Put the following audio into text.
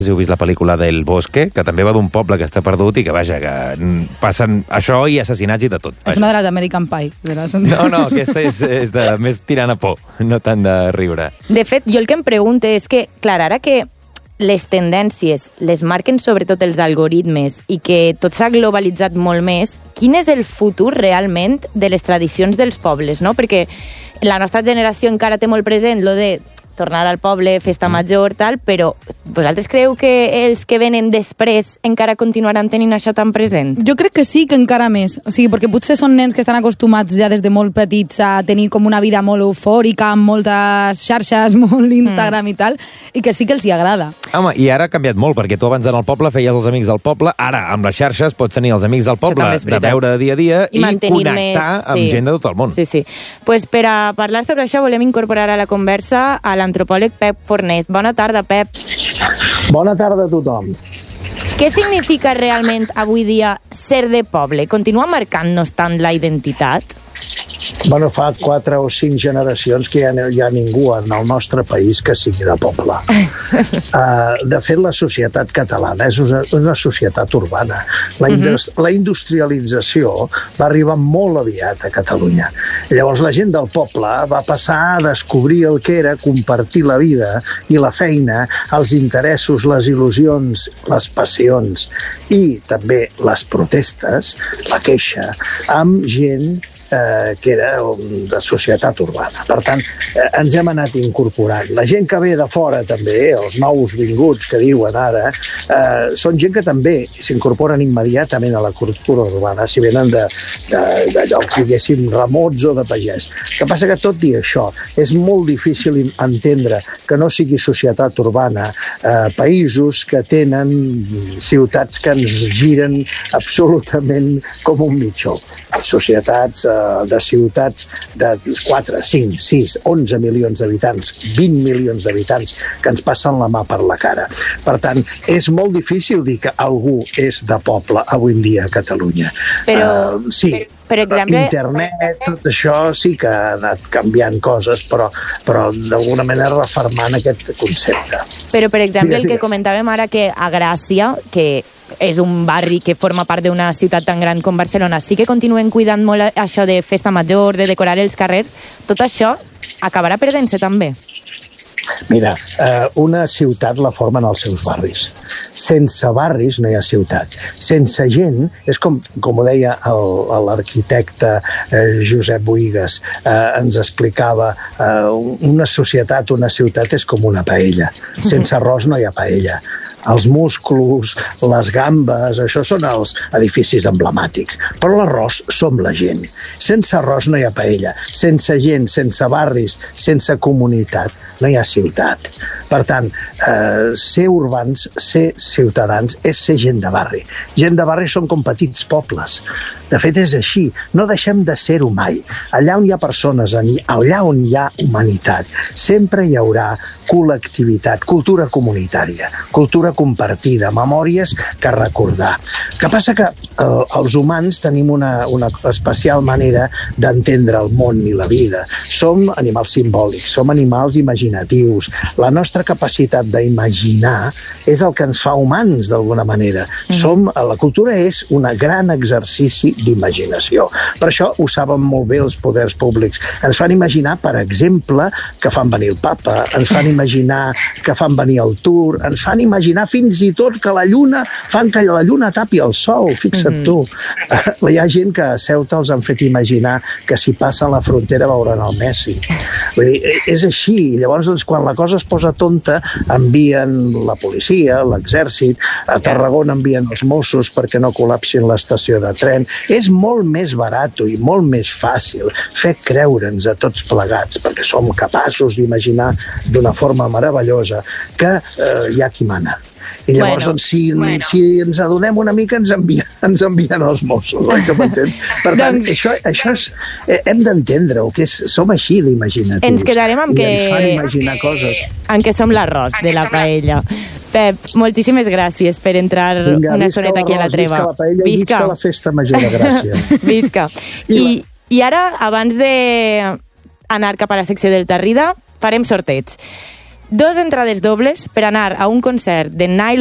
Si heu vist la pel·lícula del Bosque, que també va d'un poble que està perdut i que, vaja, que passen això i assassinats i de tot. Vaja. És una de les American Pie. No, aquesta és de més tirant a por, no tant de riure. De fet, jo el que em pregunto és que, clar, ara que les tendències les marquen sobretot els algoritmes i que tot s'ha globalitzat molt més, quin és el futur realment de les tradicions dels pobles, no? Perquè la nostra generació encara té molt present lo de tornar al poble, festa major, tal, però vosaltres creu que els que venen després encara continuaran tenint això tan present? Jo crec que sí, que encara més. O sigui, perquè potser són nens que estan acostumats ja des de molt petits a tenir com una vida molt eufòrica, amb moltes xarxes, molt Instagram i tal, i que sí que els hi agrada. Home, i ara ha canviat molt, perquè tu abans en el poble feies els amics del poble, ara amb les xarxes pots tenir els amics del poble de veure dia a dia i connectar amb gent de tot el món. Sí. Pues per a parlar sobre això volem incorporar a la conversa a l'antropòleg Pep Fornés. Bona tarda, Pep. Bona tarda a tothom. Què significa realment avui dia ser de poble? Continua marcant-nos tant la identitat? Bueno, fa 4 o 5 generacions que ja no hi ha ningú en el nostre país que sigui de poble. De fet, la societat catalana és una societat urbana. La industrialització va arribar molt aviat a Catalunya. Llavors, la gent del poble va passar a descobrir el que era compartir la vida i la feina, els interessos, les il·lusions, les passions i també les protestes, la queixa, amb gent que era de societat urbana. Per tant, ens hem anat incorporant. La gent que ve de fora també, els nous vinguts que diuen ara, són gent que també s'incorporen immediatament a la cultura urbana, si venen de llocs, diguéssim, remots o de pagès. El que passa que tot i això és molt difícil entendre que no sigui societat urbana països que tenen ciutats que ens giren absolutament com un mitjó. Societats de ciutats de 4, 5, 6, 11 milions d'habitants, 20 milions d'habitants que ens passen la mà per la cara. Per tant, és molt difícil dir que algú és de poble avui en dia a Catalunya. Però, sí, per exemple, internet, tot això sí que ha anat canviant coses, però d'alguna manera refermant aquest concepte. Però, per exemple, el que comentàvem ara, que a Gràcia, que és un barri que forma part d'una ciutat tan gran com Barcelona, sí que continuen cuidant molt això de festa major, de decorar els carrers, tot això acabarà perdent-se també. Mira, una ciutat la formen els seus barris. Sense barris no hi ha ciutat. Sense gent, és com ho deia l'arquitecte Josep Boïgues, ens explicava, una societat, una ciutat és com una paella. Sense arròs no hi ha paella. Els musclos, les gambes, això són els edificis emblemàtics. Però l'arròs som la gent. Sense arròs no hi ha paella. Sense gent, sense barris, sense comunitat, no hi ha ciutat. Per tant, ser urbans, ser ciutadans, és ser gent de barri. Gent de barri són com petits pobles. De fet, és així. No deixem de ser-ho mai. Allà on hi ha persones, allà on hi ha humanitat, sempre hi haurà col·lectivitat, cultura comunitària, cultura compartida, memòries que recordar. El que passa que els humans tenim una especial manera d'entendre el món i la vida. Som animals simbòlics, som animals imaginatius. La nostra capacitat d'imaginar és el que ens fa humans, d'alguna manera. La cultura és un gran exercici d'imaginació. Per això ho saben molt bé els poders públics. Ens fan imaginar, per exemple, que fan venir el papa, ens fan imaginar que fan venir el Tour, ens fan imaginar fins i tot que la lluna fan que la lluna tapi el sol, fixa't tu. Hi ha gent que a Ceuta els han fet imaginar que si passen la frontera veuran el Messi. Vull dir, és així. Llavors, doncs, quan la cosa es posa tonta, envien la policia, l'exèrcit, a Tarragona envien els Mossos perquè no col·lapsin l'estació de tren. És molt més barat i molt més fàcil fer creure'ns a tots plegats, perquè som capaços d'imaginar d'una forma meravellosa que hi ha qui mana. I llavors, si ens adonem una mica, ens envien els Mossos, oi que m'entens? Per tant, això és, hem d'entendre-ho, que som així d'imaginatius. Ens quedarem amb que ens fan imaginar coses. En què som l'arròs de la paella. Pep, moltíssimes gràcies per entrar una estoneta aquí a la treva. Visca la paella i visca la festa major de Gràcia. Visca. I ara, abans d'anar cap a la secció del Tarrida, farem sorteig. 2 entrades dobles per anar a un concert de Nile